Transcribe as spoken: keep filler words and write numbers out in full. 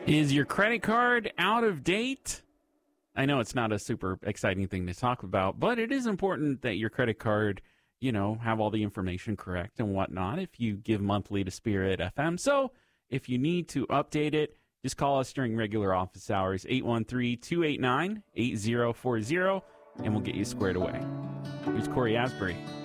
Is your credit card out of date? I know it's not a super exciting thing to talk about, but it is important that your credit card, you know, have all the information correct and whatnot if you give monthly to Spirit F M. So if you need to update it, just call us during regular office hours, eight one three, two eight nine, eight zero four zero, and we'll get you squared away. Here's Corey Asbury.